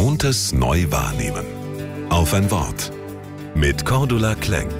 Gewohntes neu wahrnehmen. Auf ein Wort. Mit Cordula Klenk.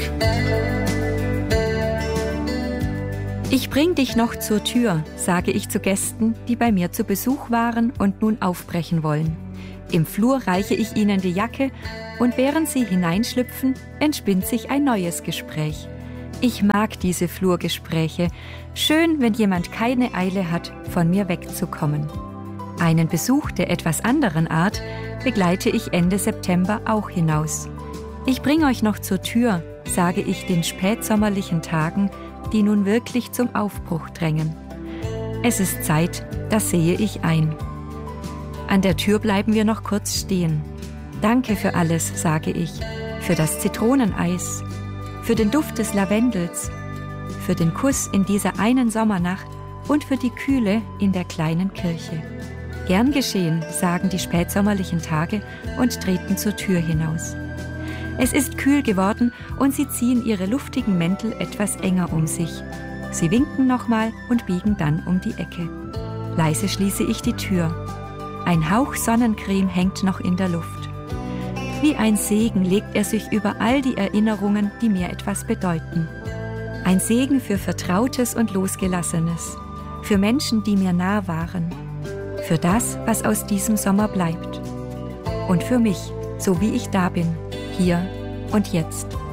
Ich bring dich noch zur Tür, sage ich zu Gästen, die bei mir zu Besuch waren und nun aufbrechen wollen. Im Flur reiche ich ihnen die Jacke und während sie hineinschlüpfen, entspinnt sich ein neues Gespräch. Ich mag diese Flurgespräche. Schön, wenn jemand keine Eile hat, von mir wegzukommen. Einen Besuch der etwas anderen Art begleite ich Ende September auch hinaus. Ich bring euch noch zur Tür, sage ich den spätsommerlichen Tagen, die nun wirklich zum Aufbruch drängen. Es ist Zeit, das sehe ich ein. An der Tür bleiben wir noch kurz stehen. Danke für alles, sage ich, für das Zitroneneis, für den Duft des Lavendels, für den Kuss in dieser einen Sommernacht und für die Kühle in der kleinen Kirche. Gern geschehen, sagen die spätsommerlichen Tage und treten zur Tür hinaus. Es ist kühl geworden und sie ziehen ihre luftigen Mäntel etwas enger um sich. Sie winken nochmal und biegen dann um die Ecke. Leise schließe ich die Tür. Ein Hauch Sonnencreme hängt noch in der Luft. Wie ein Segen legt er sich über all die Erinnerungen, die mir etwas bedeuten. Ein Segen für Vertrautes und Losgelassenes, für Menschen, die mir nah waren, für das, was aus diesem Sommer bleibt und für mich, so wie ich da bin, hier und jetzt.